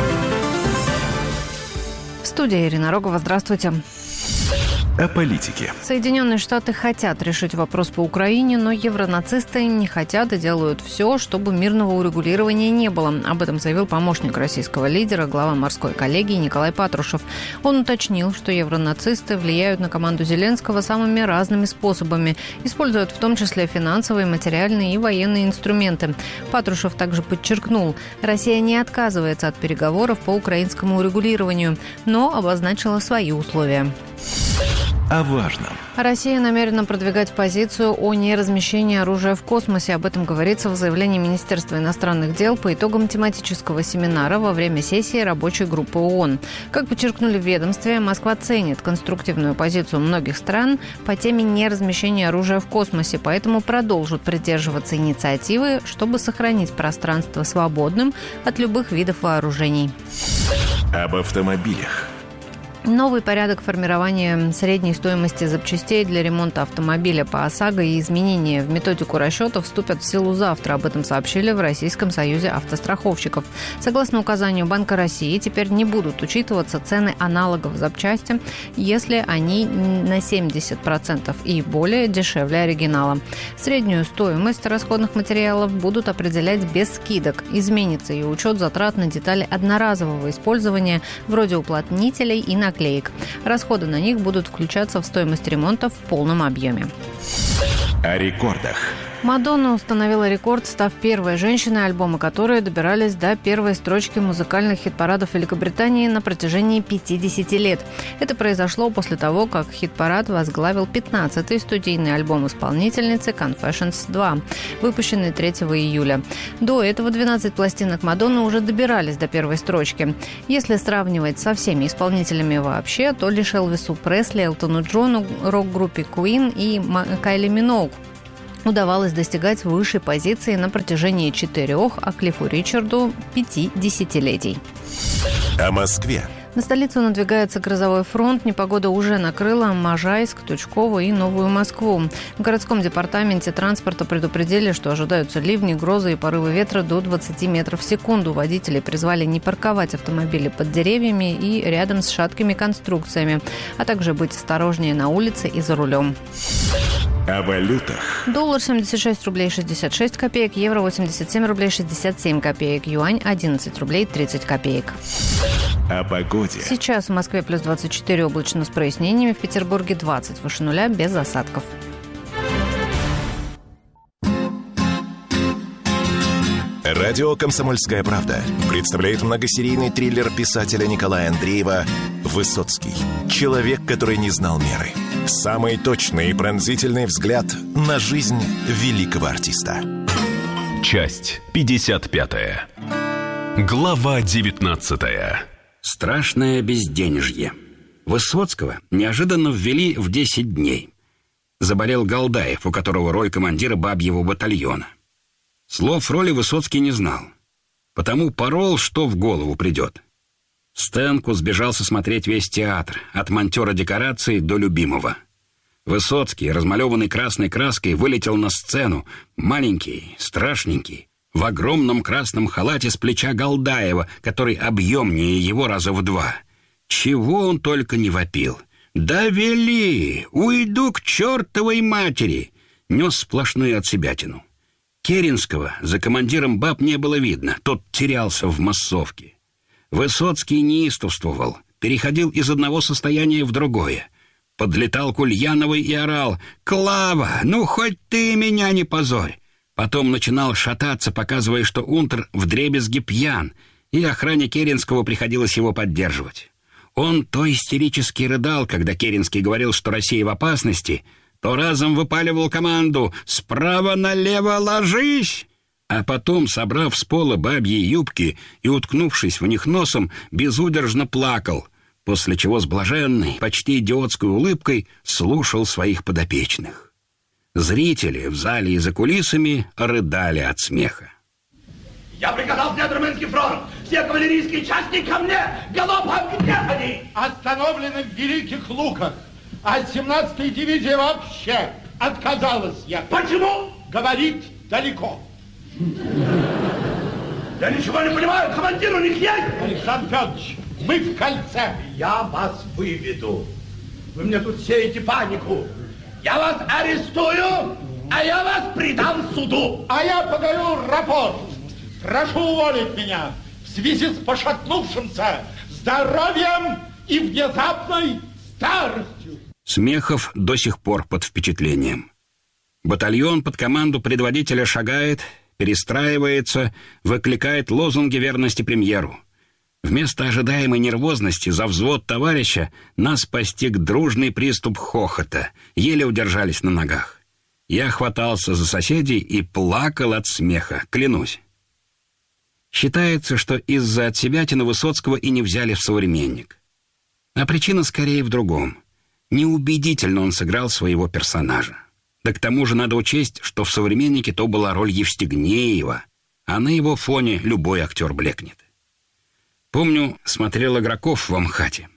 В студии Ирина Рогова. Здравствуйте.
О политике.
Соединенные Штаты хотят решить вопрос по Украине, но евронацисты не хотят и делают все, чтобы мирного урегулирования не было. Об этом заявил помощник российского лидера, глава морской коллегии Николай Патрушев. Он уточнил, что евронацисты влияют на команду Зеленского самыми разными способами, используют в том числе финансовые, материальные и военные инструменты. Патрушев также подчеркнул, Россия не отказывается от переговоров по украинскому урегулированию, но обозначила свои условия.
О важном.
Россия намерена продвигать позицию о неразмещении оружия в космосе. Об этом говорится в заявлении Министерства иностранных дел по итогам тематического семинара во время сессии рабочей группы ООН. Как подчеркнули в ведомстве, Москва ценит конструктивную позицию многих стран по теме неразмещения оружия в космосе, поэтому продолжат придерживаться инициативы, чтобы сохранить пространство свободным от любых видов вооружений.
Об автомобилях.
Новый порядок формирования средней стоимости запчастей для ремонта автомобиля по ОСАГО и изменения в методику расчета вступят в силу завтра. Об этом сообщили в Российском союзе автостраховщиков. Согласно указанию Банка России, теперь не будут учитываться цены аналогов запчасти, если они на семьдесят процентов и более дешевле оригинала. Среднюю стоимость расходных материалов будут определять без скидок. Изменится и учет затрат на детали одноразового использования, вроде уплотнителей и наклеек. Расходы на них будут включаться в стоимость ремонта в полном объеме.
О рекордах.
Мадонна установила рекорд, став первой женщиной, альбомы которой добирались до первой строчки музыкальных хит-парадов Великобритании на протяжении пятидесяти лет. Это произошло после того, как хит-парад возглавил пятнадцатый студийный альбом исполнительницы «Confessions два», выпущенный третьего июля. До этого двенадцать пластинок Мадонны уже добирались до первой строчки. Если сравнивать со всеми исполнителями вообще, то лишь Элвису Пресли, Элтону Джону, рок-группе Queen и Кайли Миноуг удавалось достигать высшей позиции на протяжении четырех, а Клиффу Ричарду – пяти десятилетий.
О Москве.
На столицу надвигается грозовой фронт. Непогода уже накрыла Можайск, Тучково и Новую Москву. В городском департаменте транспорта предупредили, что ожидаются ливни, грозы и порывы ветра до двадцати метров в секунду. Водители призвали не парковать автомобили под деревьями и рядом с шаткими конструкциями, а также быть осторожнее на улице и за рулем.
О валютах.
Доллар семьдесят шесть рублей шестьдесят шесть копеек, евро восемьдесят семь рублей шестьдесят семь копеек, юань одиннадцать рублей тридцать копеек.
О погоде.
Сейчас в Москве плюс двадцать четыре, облачно с прояснениями, в Петербурге двадцать, выше нуля, без осадков.
Радио «Комсомольская правда» представляет многосерийный триллер писателя Николая Андреева «Высоцкий. Человек, который не знал меры». Самый точный и пронзительный взгляд на жизнь великого артиста.
Часть пятьдесят пятая. Глава девятнадцатая.
Страшное безденежье. Высоцкого неожиданно ввели в десять дней. Заболел Голдаев, у которого роль командира бабьего батальона. Слов роли Высоцкий не знал, потому порол, что в голову придет. Стэнку сбежался смотреть весь театр, от монтера декораций до любимого. Высоцкий, размалеванный красной краской, вылетел на сцену, маленький, страшненький, в огромном красном халате с плеча Голдаева, который объемнее его раза в два. Чего он только не вопил. «Довели! Уйду к чертовой матери!» Нес сплошную отсебятину. Керенского за командиром баб не было видно, тот терялся в массовке. Высоцкий неистовствовал, переходил из одного состояния в другое. Подлетал к Ульяновой и орал: «Клава, ну хоть ты меня не позорь!» Потом начинал шататься, показывая, что унтер вдребезги пьян, и охране Керенского приходилось его поддерживать. Он то истерически рыдал, когда Керенский говорил, что Россия в опасности, то разом выпаливал команду «Справа налево ложись!», а потом, собрав с пола бабьи юбки и уткнувшись в них носом, безудержно плакал, после чего с блаженной, почти идиотской улыбкой слушал своих подопечных. Зрители в зале и за кулисами рыдали от смеха.
«Я приказал Германский фронт! Все кавалерийские части ко мне! Галопом! Где они?»
«Остановлены в Великих Луках, а семнадцатая дивизия вообще отказалась ехать».
«Почему?»
«Говорит, далеко».
«Я ничего не понимаю, командир у них есть?»
«Александр Федорович, мы в кольце».
«Я вас выведу. Вы мне тут сеете панику. Я вас арестую, а я вас предам суду».
«А я подаю рапорт. Прошу уволить меня в связи с пошатнувшимся здоровьем и внезапной старостью».
Смехов до сих пор под впечатлением. Батальон под команду предводителя шагает, перестраивается, выкликает лозунги верности премьеру. Вместо ожидаемой нервозности за взвод товарища нас постиг дружный приступ хохота. Еле удержались на ногах. Я хватался за соседей и плакал от смеха, клянусь. Считается, что из-за отсебятины Высоцкого и не взяли в «Современник». А причина скорее в другом. Неубедительно он сыграл своего персонажа. Да к тому же надо учесть, что в «Современнике» то была роль Евстигнеева, а на его фоне любой актер блекнет. Помню, смотрел «Игроков» в Амхате.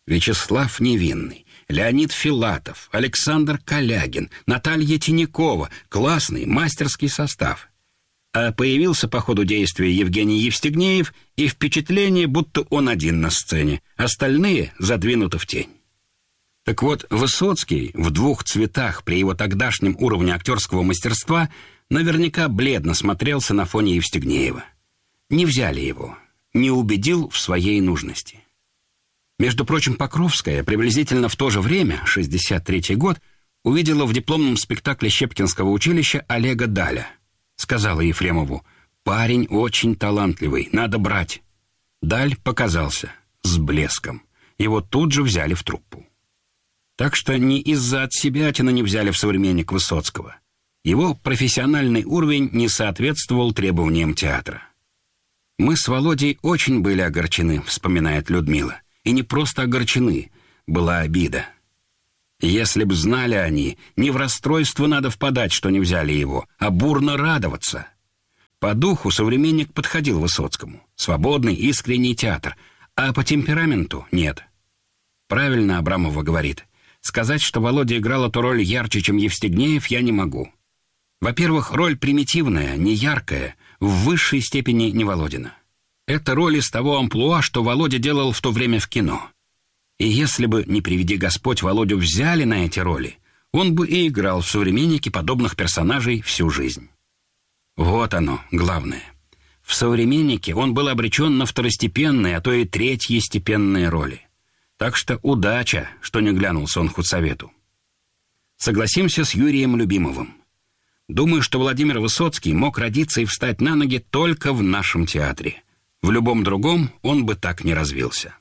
Вячеслав Невинный, Леонид Филатов, Александр Калягин, Наталья Тинякова. Классный, мастерский состав. А появился по ходу действия Евгений Евстигнеев, и впечатление, будто он один на сцене, остальные задвинуты в тень. Так вот, Высоцкий в «Двух цветах» при его тогдашнем уровне актерского мастерства наверняка бледно смотрелся на фоне Евстигнеева. Не взяли его, не убедил в своей нужности. Между прочим, Покровская приблизительно в то же время, шестьдесят третий год, увидела в дипломном спектакле Щепкинского училища Олега Даля. Сказала Ефремову: «Парень очень талантливый, надо брать». Даль показался с блеском. Его тут же взяли в труппу. Так что не из-за отсебятина не взяли в современник Высоцкого. Его профессиональный уровень не соответствовал требованиям театра. «Мы с Володей очень были огорчены», — вспоминает Людмила. И не просто огорчены, была обида. Если б знали они, не в расстройство надо впадать, что не взяли его, а бурно радоваться. По духу современник подходил Высоцкому. Свободный, искренний театр. А по темпераменту нет. Правильно Абрамова говорит. Сказать, что Володя играл эту роль ярче, чем Евстигнеев, я не могу. Во-первых, роль примитивная, неяркая, в высшей степени не Володина. Это роль из того амплуа, что Володя делал в то время в кино. И если бы, не приведи Господь, Володю взяли на эти роли, он бы и играл в «Современнике» подобных персонажей всю жизнь. Вот оно, главное. В «Современнике» он был обречен на второстепенные, а то и третьестепенные роли. Так что удача, что не глянулся он худсовету. Согласимся с Юрием Любимовым. Думаю, что Владимир Высоцкий мог родиться и встать на ноги только в нашем театре. В любом другом он бы так не развился.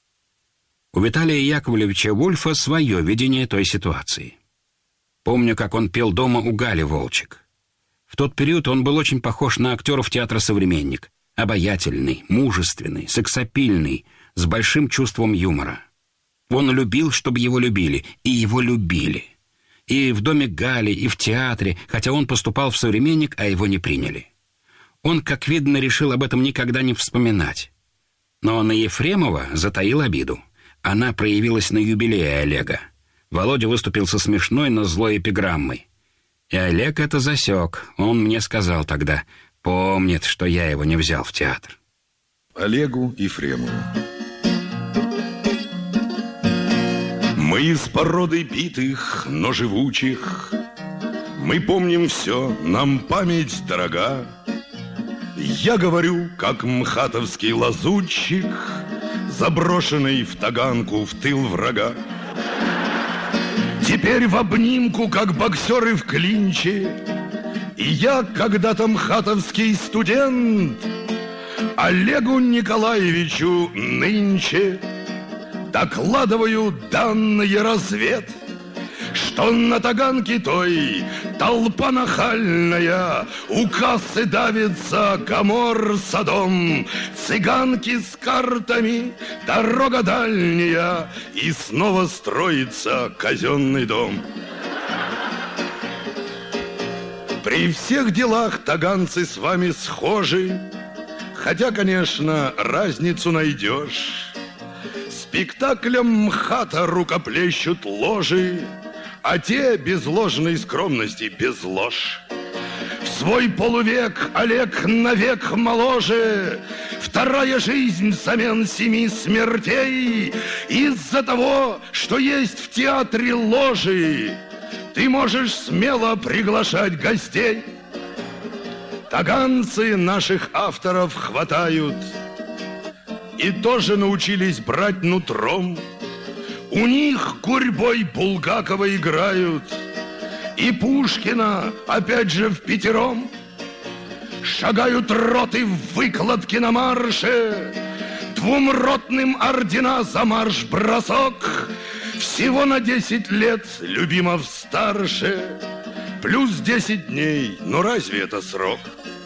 У Виталия Яковлевича Вульфа свое видение той ситуации. Помню, как он пел дома у Гали Волчек. В тот период он был очень похож на актеров театра «Современник». Обаятельный, мужественный, сексапильный, с большим чувством юмора. Он любил, чтобы его любили, и его любили. И в доме Гали, и в театре, хотя он поступал в «Современник», а его не приняли. Он, как видно, решил об этом никогда не вспоминать. Но на Ефремова затаил обиду. Она проявилась на юбилее Олега. Володя выступил со смешной, но злой эпиграммой. И Олег это засек. Он мне сказал тогда: помнит, что я его не взял в театр.
Олегу Ефремову.
Мы из породы битых, но живучих. Мы помним все, нам память дорога. Я говорю, как мхатовский лазутчик, заброшенный в таганку в тыл врага. Теперь в обнимку, как боксеры в клинче. И я когда-то мхатовский студент Олегу Николаевичу нынче докладываю данные развед, что на таганке той толпа нахальная, у кассы давится Гомор Содом, цыганки с картами, дорога дальняя, и снова строится казенный дом. При всех делах таганцы с вами схожи, хотя, конечно, разницу найдешь. Спектаклем МХАТа рукоплещут ложи, а те без ложной скромности, без ложь. В свой полувек Олег навек моложе, вторая жизнь взамен семи смертей. Из-за того, что есть в театре ложи, ты можешь смело приглашать гостей. Таганцы наших авторов хватают и тоже научились брать нутром. У них гурьбой Булгакова играют, и Пушкина опять же в пятером. Шагают роты в выкладке на марше, двум ротным ордена за марш-бросок. Всего на десять лет Любимов старше, плюс десять дней, ну разве это срок?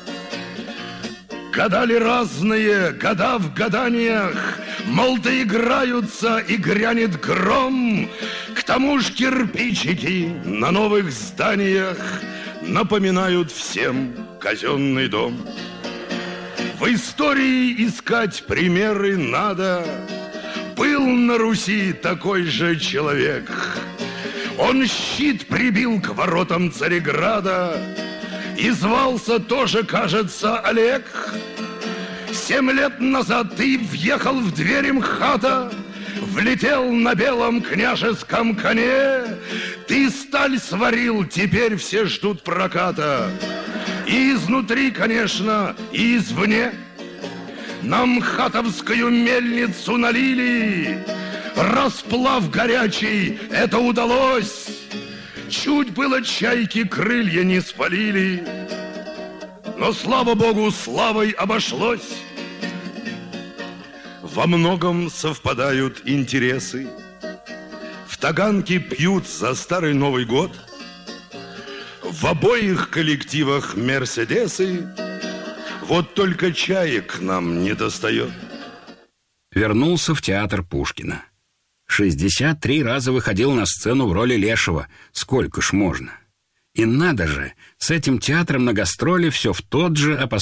Гадали разные, года в гаданиях, мол, доиграются и грянет гром. К тому ж кирпичики на новых зданиях напоминают всем казенный дом. В истории искать примеры надо, Был на Руси такой же человек. Он щит прибил к воротам Цареграда и звался тоже, кажется, Олег. Семь лет назад ты въехал в дверь МХАТа, влетел на белом княжеском коне. Ты сталь сварил, теперь все ждут проката. И изнутри, конечно, и извне. На МХАТовскую мельницу налили. Расплав горячий, это удалось. Чуть было чайки крылья не спалили. Но, слава богу, славой обошлось. Во многом совпадают интересы. В Таганке пьют за Старый Новый год. В обоих коллективах мерседесы. Вот только чаек нам не достает.
Вернулся в театр Пушкина. шестьдесят три раза выходил на сцену в роли Лешего. Сколько ж можно? И надо же, с этим театром на гастроли все в тот же, а